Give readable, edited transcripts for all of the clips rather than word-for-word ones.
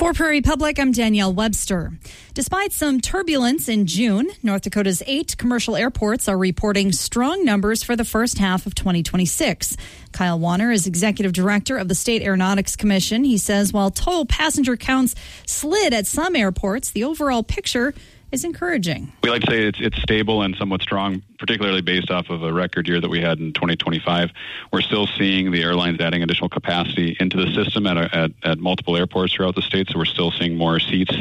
For Prairie Public, I'm Danielle Webster. Despite some turbulence in June, North Dakota's 8 commercial airports are reporting strong numbers for the first half of 2026. Kyle Warner is executive director of the State Aeronautics Commission. He says while total passenger counts slid at some airports, the overall picture is encouraging. We like to say it's stable and somewhat strong, particularly based off of a record year that we had in 2025. We're still seeing the airlines adding additional capacity into the system at multiple airports throughout the state, so we're still seeing more seats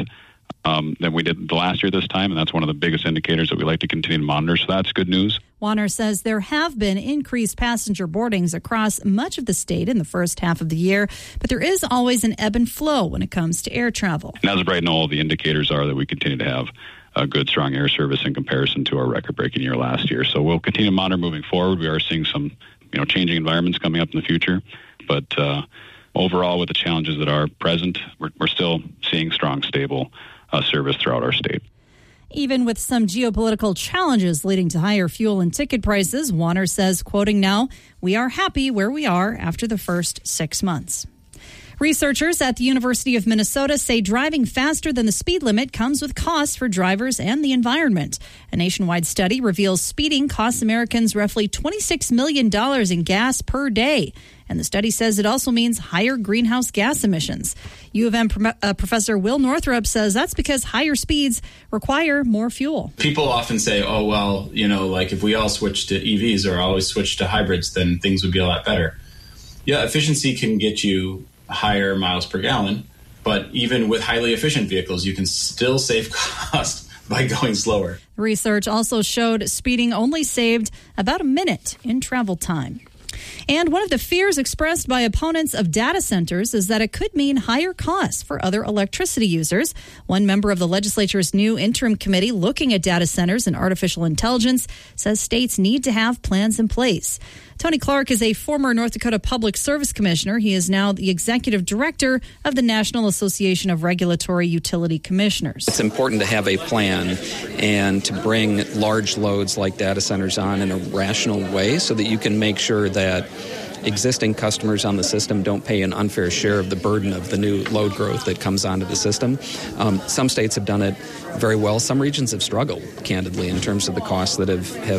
than we did the last year this time, and that's one of the biggest indicators that we like to continue to monitor, so that's good news. Warner says there have been increased passenger boardings across much of the state in the first half of the year, but there is always an ebb and flow when it comes to air travel. And as of right now, all the indicators are that we continue to have a good, strong air service in comparison to our record-breaking year last year. So we'll continue to monitor moving forward. We are seeing some, changing environments coming up in the future, but overall, with the challenges that are present, we're still seeing strong, stable service throughout our state. Even with some geopolitical challenges leading to higher fuel and ticket prices, Warner says, quoting now, "We are happy where we are after the first 6 months." Researchers at the University of Minnesota say driving faster than the speed limit comes with costs for drivers and the environment. A nationwide study reveals speeding costs Americans roughly $26 million in gas per day. And the study says it also means higher greenhouse gas emissions. U of M Professor Will Northrup says that's because higher speeds require more fuel. People often say, oh, well, like if we all switch to EVs or always switch to hybrids, then things would be a lot better. Yeah, efficiency can get you higher miles per gallon, but even with highly efficient vehicles, you can still save cost by going slower. Research also showed speeding only saved about a minute in travel time. And one of the fears expressed by opponents of data centers is that it could mean higher costs for other electricity users. One member of the legislature's new interim committee looking at data centers and artificial intelligence says states need to have plans in place. Tony Clark is a former North Dakota Public Service Commissioner. He is now the executive director of the National Association of Regulatory Utility Commissioners. It's important to have a plan and to bring large loads like data centers on in a rational way so that you can make sure that existing customers on the system don't pay an unfair share of the burden of the new load growth that comes onto the system. Some states have done it very well. Some regions have struggled, candidly, in terms of the costs that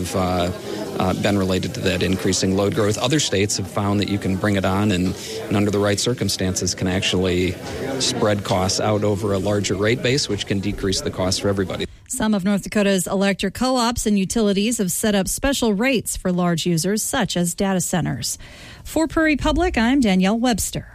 have been related to that increasing load growth. Other states have found that you can bring it on and under the right circumstances can actually spread costs out over a larger rate base, which can decrease the cost for everybody. Some of North Dakota's electric co-ops and utilities have set up special rates for large users, such as data centers. For Prairie Public, I'm Danielle Webster.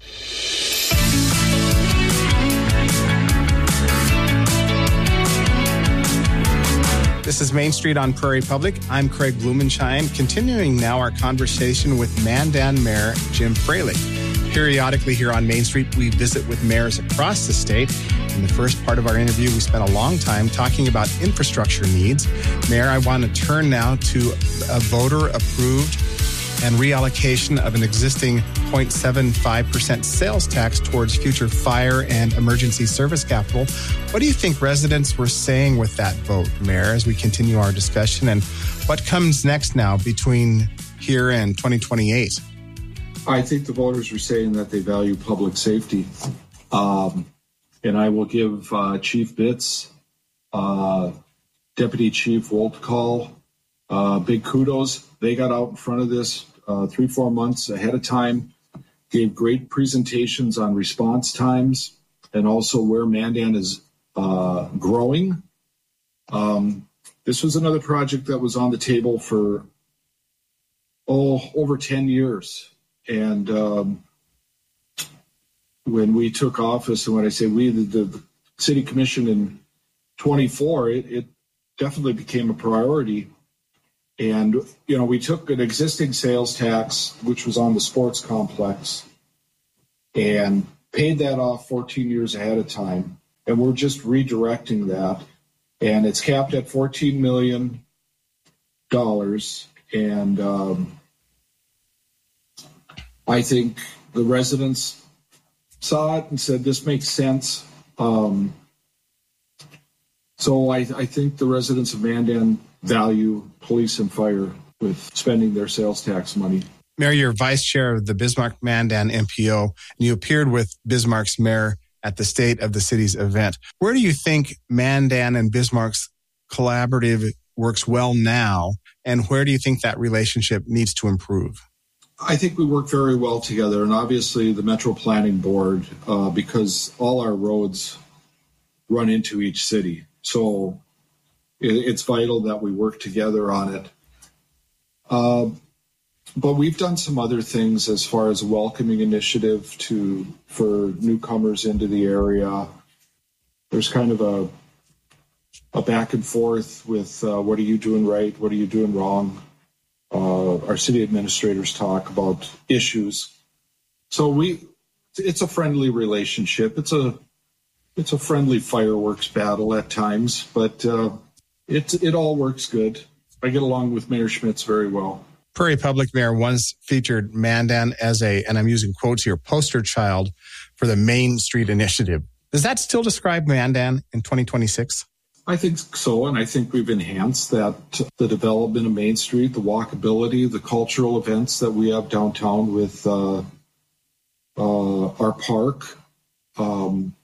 This is Main Street on Prairie Public. I'm Craig Blumenschein, continuing now our conversation with Mandan Mayor Jim Fraley. Periodically here on Main Street, we visit with mayors across the state. In the first part of our interview, we spent a long time talking about infrastructure needs. Mayor, I want to turn now to a voter-approved and reallocation of an existing 0.75% sales tax towards future fire and emergency service capital. What do you think residents were saying with that vote, Mayor, as we continue our discussion? And what comes next now between here and 2028? I think the voters were saying that they value public safety. And I will give Chief Bitts, Deputy Chief Woltcall, big kudos. They got out in front of this 3-4 months ahead of time, gave great presentations on response times and also where Mandan is growing. This was another project that was on the table for over 10 years. And when we took office, and when I say we, the city commission in 24, it definitely became a priority. And, we took an existing sales tax, which was on the sports complex, and paid that off 14 years ahead of time. And we're just redirecting that. And it's capped at $14 million. And I think the residents saw it and said, this makes sense. So I think the residents of Mandan value police and fire with spending their sales tax money. Mayor, you're vice chair of the Bismarck Mandan MPO, and you appeared with Bismarck's Mayor at the State of the Cities event. Where do you think Mandan and Bismarck's collaborative works well now, and where do you think that relationship needs to improve? I think we work very well together, and obviously the Metro Planning Board, because all our roads run into each city. So it's vital that we work together on it. But we've done some other things as far as a welcoming initiative for newcomers into the area. There's kind of a back and forth with what are you doing right, what are you doing wrong. Our city administrators talk about issues. So it's a friendly relationship. It's a friendly fireworks battle at times, but it all works good. I get along with Mayor Schmitz very well. Prairie Public Mayor once featured Mandan as and I'm using quotes here, poster child for the Main Street Initiative. Does that still describe Mandan in 2026? I think so, and I think we've enhanced that, the development of Main Street, the walkability, the cultural events that we have downtown with our park, the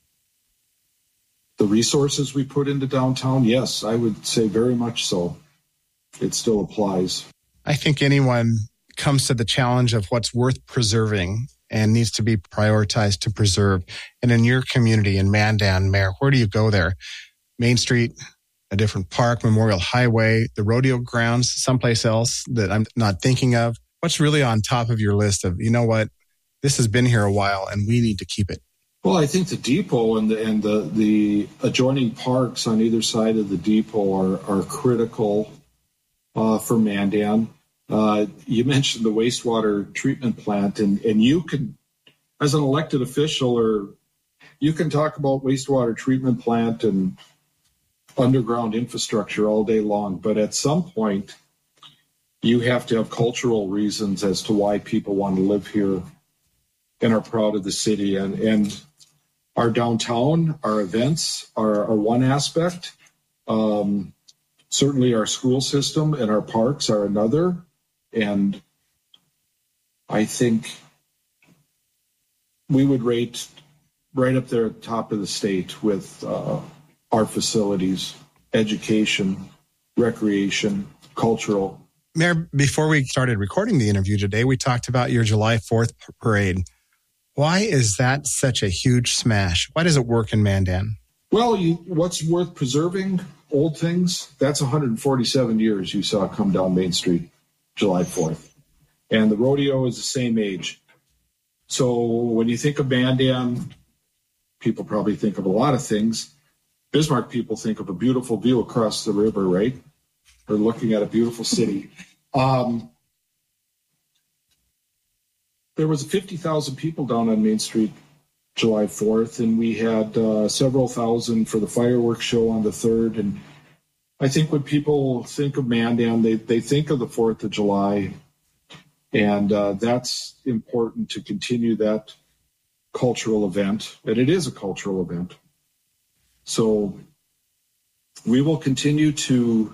resources we put into downtown. Yes, I would say very much so. It still applies. I think anyone comes to the challenge of what's worth preserving and needs to be prioritized to preserve. And in your community in Mandan, Mayor, where do you go there? Main Street, a different park, Memorial Highway, the rodeo grounds, someplace else that I'm not thinking of? What's really on top of your list of, you know what, this has been here a while and we need to keep it? Well, I think the depot and the adjoining parks on either side of the depot are critical for Mandan. You mentioned the wastewater treatment plant, and you can, as an elected official, you can talk about wastewater treatment plant and underground infrastructure all day long, but at some point, you have to have cultural reasons as to why people want to live here and are proud of the city. And our downtown, our events are one aspect. Certainly our school system and our parks are another. And I think we would rate right up there at the top of the state with our facilities, education, recreation, cultural. Mayor, before we started recording the interview today, we talked about your July 4th parade. Why is that such a huge smash? Why does it work in Mandan? Well, what's worth preserving? Old things. That's 147 years you saw come down Main Street July 4th. And the rodeo is the same age. So when you think of Mandan, people probably think of a lot of things. Bismarck people think of a beautiful view across the river, right? Or looking at a beautiful city. There was 50,000 people down on Main Street July 4th, and we had several thousand for the fireworks show on the 3rd. And I think when people think of Mandan, they think of the 4th of July, and that's important to continue that cultural event. And it is a cultural event. So we will continue to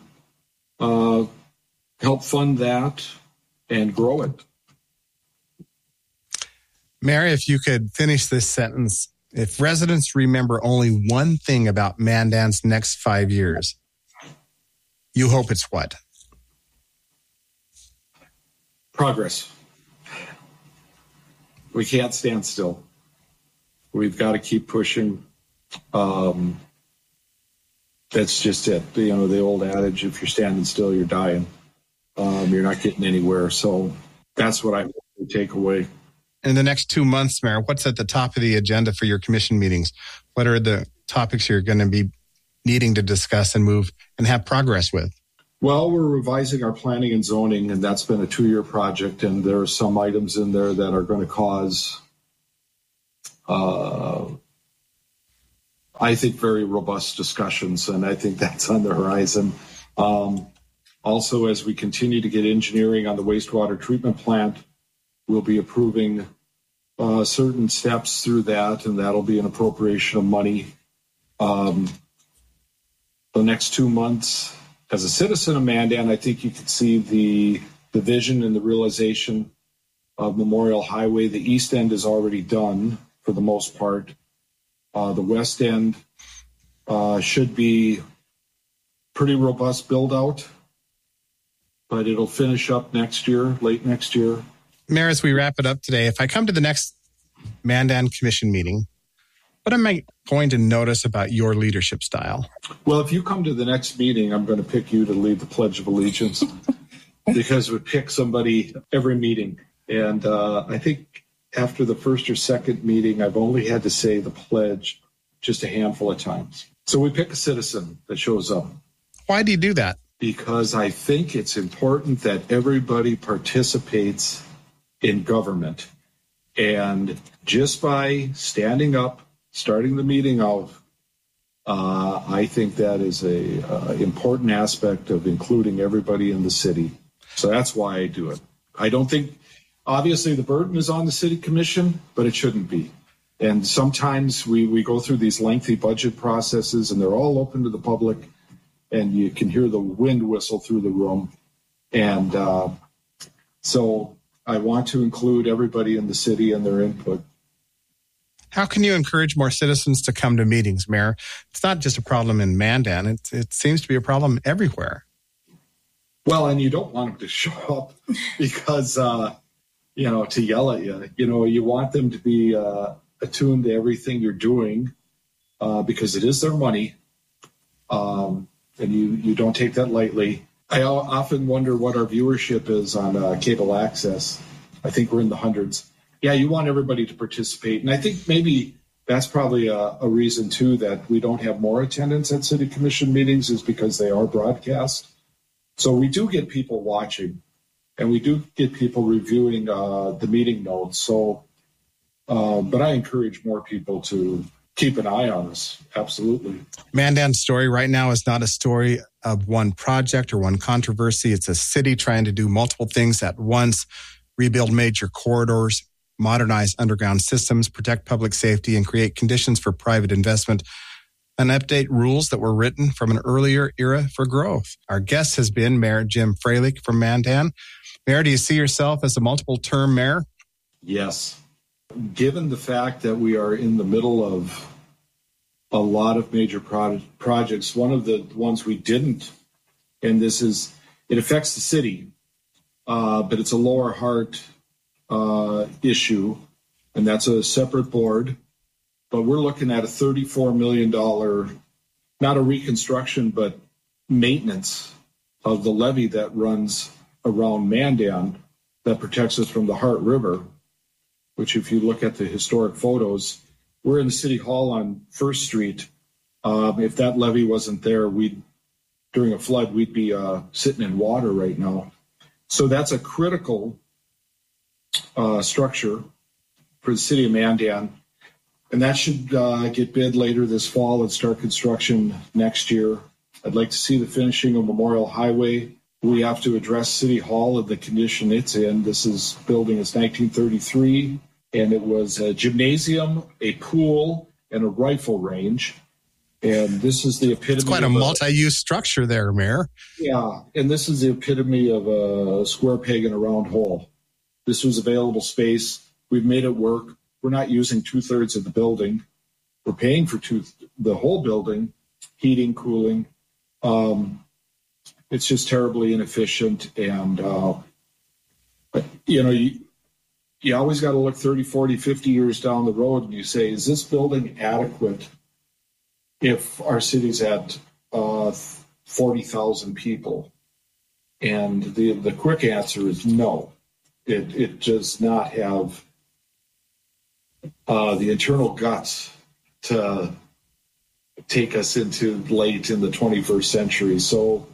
help fund that and grow it. Mary, if you could finish this sentence. If residents remember only one thing about Mandan's next 5 years, you hope it's what? Progress. We can't stand still. We've got to keep pushing. That's just it. You know, the old adage, if you're standing still, you're dying. You're not getting anywhere. So that's what I hope to take away. In the next 2 months, Mayor, what's at the top of the agenda for your commission meetings? What are the topics you're going to be needing to discuss and move and have progress with? Well, we're revising our planning and zoning, and that's been a 2-year project, and there are some items in there that are going to cause, I think, very robust discussions, and I think that's on the horizon. Also, as we continue to get engineering on the wastewater treatment plant, we'll be approving certain steps through that, and that'll be an appropriation of money. The next 2 months, as a citizen of Mandan, I think you can see the vision and the realization of Memorial Highway. The east end is already done for the most part. The west end should be pretty robust build out, but it'll finish up next year, late next year. Mayor, as we wrap it up today, if I come to the next Mandan Commission meeting, what am I going to notice about your leadership style? Well, if you come to the next meeting, I'm going to pick you to lead the Pledge of Allegiance because we pick somebody every meeting. And I think after the first or second meeting, I've only had to say the pledge just a handful of times. So we pick a citizen that shows up. Why do you do that? Because I think it's important that everybody participates in government. And just by standing up, starting the meeting off, I think that is a important aspect of including everybody in the city. So that's why I do it. I don't think, obviously, the burden is on the city commission, but it shouldn't be. And sometimes we go through these lengthy budget processes, and they're all open to the public, and you can hear the wind whistle through the room. And so I want to include everybody in the city and their input. How can you encourage more citizens to come to meetings, Mayor? It's not just a problem in Mandan. It seems to be a problem everywhere. Well, and you don't want them to show up because, to yell at you. You want them to be attuned to everything you're doing because it is their money, and you don't take that lightly. I often wonder what our viewership is on cable access. I think we're in the hundreds. Yeah, you want everybody to participate. And I think maybe that's probably a reason, too, that we don't have more attendance at city commission meetings is because they are broadcast. So we do get people watching, and we do get people reviewing the meeting notes. So, but I encourage more people to keep an eye on us. Absolutely. Mandan's story right now is not a story of one project or one controversy. It's a city trying to do multiple things at once, rebuild major corridors, modernize underground systems, protect public safety, and create conditions for private investment, and update rules that were written from an earlier era for growth. Our guest has been Mayor Jim Froelich from Mandan. Mayor, do you see yourself as a multiple-term mayor? Yes. Given the fact that we are in the middle of a lot of major projects, one of the ones we didn't, and it affects the city, but it's a Lower Hart issue, and that's a separate board. But we're looking at a $34 million, not a reconstruction, but maintenance of the levee that runs around Mandan that protects us from the Hart River, which if you look at the historic photos, we're in the City Hall on First Street. If that levee wasn't there, during a flood, we'd be sitting in water right now. So that's a critical structure for the city of Mandan. And that should get bid later this fall and start construction next year. I'd like to see the finishing of Memorial Highway. We have to address City Hall and the condition it's in. This building is 1933, and it was a gymnasium, a pool, and a rifle range. And this is the epitome. It's quite a multi-use structure there, Mayor. Yeah, and this is the epitome of a square peg in a round hole. This was available space. We've made it work. We're not using 2/3 of the building. We're paying for the whole building, heating, cooling. It's just terribly inefficient. And, you always got to look 30, 40, 50 years down the road and you say, is this building adequate if our city's at 40,000 people? And the quick answer is no. It does not have the internal guts to take us into late in the 21st century. So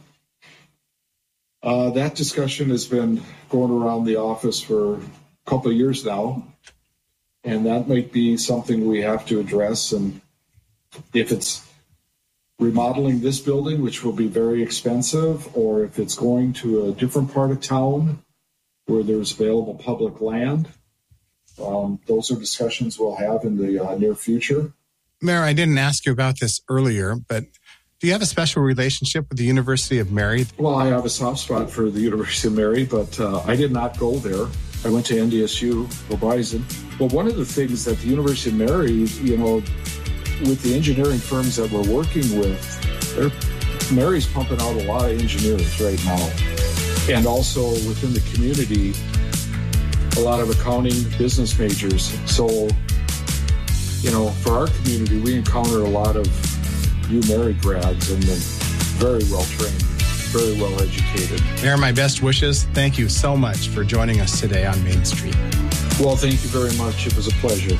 that discussion has been going around the office for a couple of years now, and that might be something we have to address. And if it's remodeling this building, which will be very expensive, or if it's going to a different part of town where there's available public land, those are discussions we'll have in the near future. Mayor, I didn't ask you about this earlier, but do you have a special relationship with the University of Mary? Well, I have a soft spot for the University of Mary, but I did not go there. I went to NDSU, Bison. But one of the things that the University of Mary, with the engineering firms that we're working with, Mary's pumping out a lot of engineers right now. And also within the community, a lot of accounting business majors. So, for our community, we encounter a lot of Mary grads and then very well trained, very well educated. Mayor, my best wishes. Thank you so much for joining us today on Main Street. Well, thank you very much. It was a pleasure.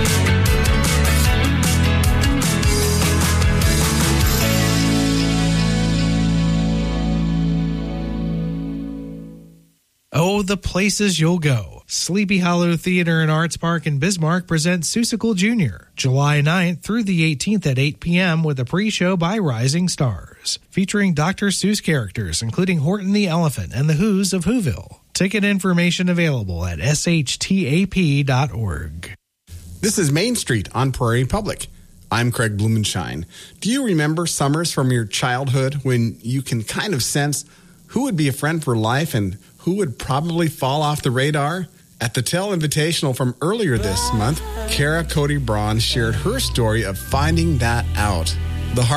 Oh, the places you'll go. Sleepy Hollow Theater and Arts Park in Bismarck presents Seussical Jr., July 9th through the 18th at 8 p.m. with a pre-show by Rising Stars, featuring Dr. Seuss characters including Horton the Elephant and the Who's of Whoville. Ticket information available at shtap.org. This is Main Street on Prairie Public. I'm Craig Blumenshine. Do you remember summers from your childhood when you can kind of sense who would be a friend for life and who would probably fall off the radar? At the Tell Invitational from earlier this month, Kara Cody Braun shared her story of finding that out. The